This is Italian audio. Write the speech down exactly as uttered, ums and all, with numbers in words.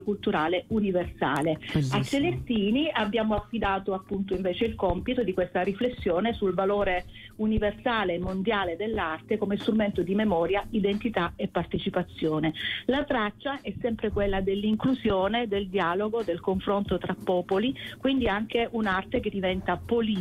culturale universale. Bellissimo. A Celestini abbiamo affidato appunto invece il compito di questa riflessione sul valore universale e mondiale dell'arte come strumento di memoria, identità e partecipazione. La traccia è sempre quella dell'inclusione, del dialogo, del confronto tra popoli, quindi anche un'arte che diventa politica